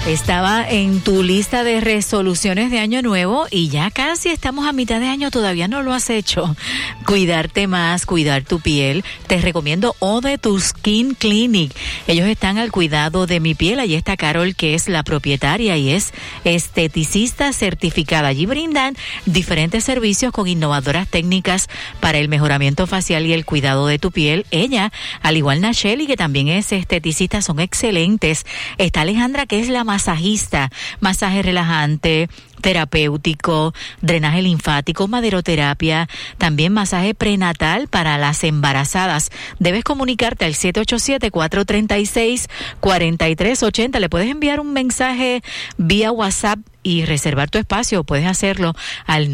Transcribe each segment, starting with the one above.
Estaba en tu lista de resoluciones de año nuevo y ya casi estamos a mitad de año, todavía no lo has hecho. Cuidarte más, cuidar tu piel. Te recomiendo Ode to Skin Clinic. Ellos están al cuidado de mi piel. Allí está Carol, que es la propietaria y es esteticista certificada. Allí brindan diferentes servicios con innovadoras técnicas para el mejoramiento facial y el cuidado de tu piel. Ella, al igual Nacheli, que también es esteticista, son excelentes. Está Alejandra, que es la masajista, masaje relajante, terapéutico, drenaje linfático, maderoterapia, también masaje prenatal para las embarazadas. Debes comunicarte al 787-436-4380. Le puedes enviar un mensaje vía WhatsApp y reservar tu espacio. Puedes hacerlo al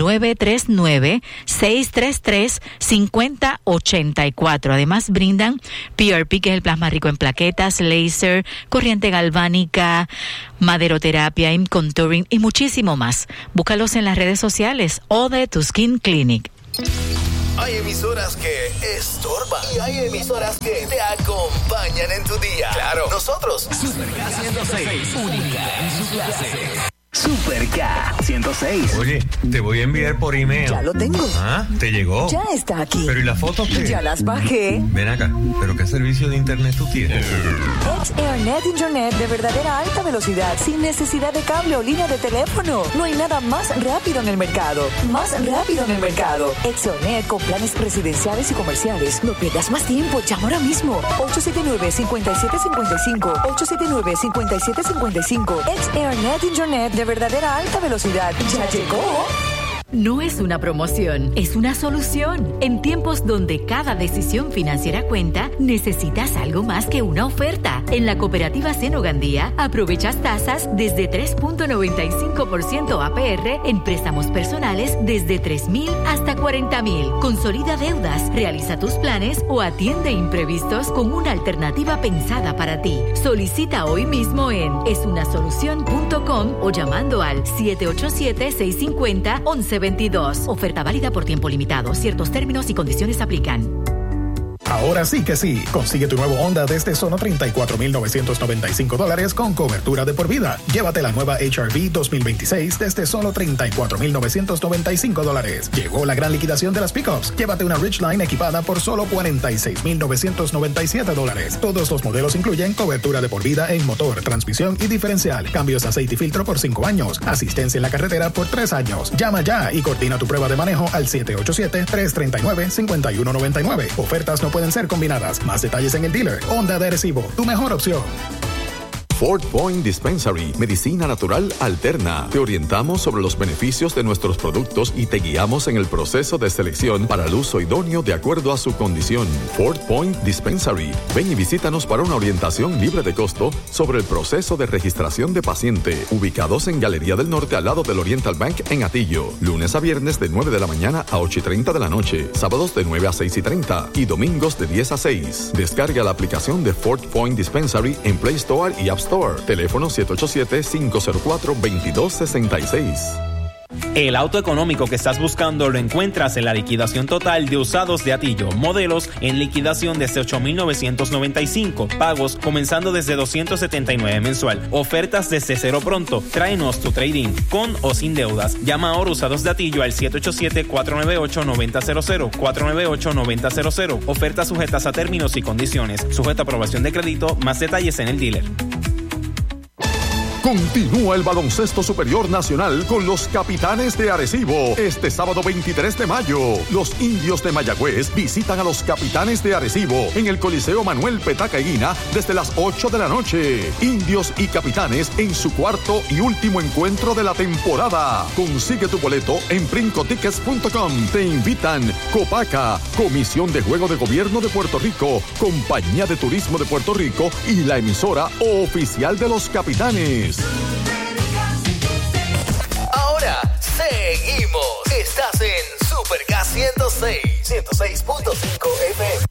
939-633-5084. Además, brindan PRP, que es el plasma rico en plaquetas, láser, corriente galvánica, maderoterapia, contouring y muchísimo más. Búscalos en las redes sociales. Ode to Skin Clinic. Hay emisoras que estorban y hay emisoras que te acompañan en tu día. Claro, nosotros. Super K 106, única en su clase. Super K 106. Oye, te voy a enviar por email. Ya lo tengo. Ah, ¿te llegó? Ya está aquí. ¿Pero y las fotos qué? Ya las bajé. Ven acá, ¿pero qué servicio de internet tú tienes? XAirNet Internet de verdadera alta velocidad, sin necesidad de cable o línea de teléfono. No hay nada más rápido en el mercado. Más rápido en el mercado. XAirNet con planes residenciales y comerciales. No pierdas más tiempo. Llama ahora mismo. 879-5755. 879-5755. XAirNet Internet de verdadera alta velocidad. ¡Ya llegó! No es una promoción, es una solución. En tiempos donde cada decisión financiera cuenta, necesitas algo más que una oferta. En la Cooperativa Seno Gandía, aprovechas tasas desde 3.95% APR en préstamos personales desde 3,000 hasta 40,000. Consolida deudas, realiza tus planes o atiende imprevistos con una alternativa pensada para ti. Solicita hoy mismo en esunasolucion.com o llamando al 787-650-1122. Oferta válida por tiempo limitado. Ciertos términos y condiciones aplican. Ahora sí que sí. Consigue tu nuevo Honda desde solo $34,995 con cobertura de por vida. Llévate la nueva HR-V 2026 desde solo $34,995. Llegó la gran liquidación de las pickups. Llévate una Ridgeline equipada por solo $46,997. Todos los modelos incluyen cobertura de por vida en motor, transmisión y diferencial. Cambios de aceite y filtro por 5 años. Asistencia en la carretera por 3 años. Llama ya y coordina tu prueba de manejo al 787-339-5199. Ofertas no pueden ser combinadas. Más detalles en el dealer. Honda de Arecibo, tu mejor opción. Fort Point Dispensary, medicina natural alterna. Te orientamos sobre los beneficios de nuestros productos y te guiamos en el proceso de selección para el uso idóneo de acuerdo a su condición. Fort Point Dispensary. Ven y visítanos para una orientación libre de costo sobre el proceso de registración de paciente. Ubicados en Galería del Norte al lado del Oriental Bank en Atillo. Lunes a viernes de 9 de la mañana a 8:30 de la noche. Sábados de 9 a 6:30 y domingos de 10 a 6. Descarga la aplicación de Fort Point Dispensary en Play Store y App Store. Teléfono 787-504-2266. El auto económico que estás buscando lo encuentras en la liquidación total de usados de Atillo. Modelos en liquidación desde $8,995. Pagos comenzando desde $279 mensual. Ofertas desde cero pronto. Tráenos tu trading con o sin deudas. Llama ahora usados de Atillo al 787-498-9000. 498-9000. Ofertas sujetas a términos y condiciones. Sujeta a aprobación de crédito. Más detalles en el dealer. Continúa el baloncesto superior nacional con los Capitanes de Arecibo. Este sábado 23 de mayo, los Indios de Mayagüez visitan a los Capitanes de Arecibo en el Coliseo Manuel Petaca Eguina desde las 8 de la noche. Indios y Capitanes en su cuarto y último encuentro de la temporada. Consigue tu boleto en brincotickets.com. Te invitan Copaca, Comisión de Juego de Gobierno de Puerto Rico, Compañía de Turismo de Puerto Rico y la emisora oficial de los Capitanes. Ahora seguimos. Estás en Super K 106.5 FM.